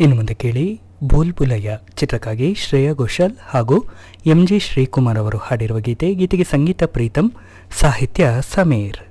ಇನ್ನು ಮುಂದೆ ಕೇಳಿ ಬುಲ್ಬುಲಯ್ಯ ಚಿತ್ರಕ್ಕಾಗಿ ಶ್ರೇಯಾ ಘೋಷಾಲ್ ಹಾಗೂ ಎಂಜಿ ಶ್ರೀಕುಮಾರ್ ಅವರು ಹಾಡಿರುವ ಗೀತೆಗೆ ಸಂಗೀತ ಪ್ರೀತಮ್, ಸಾಹಿತ್ಯ ಸಮೀರ್.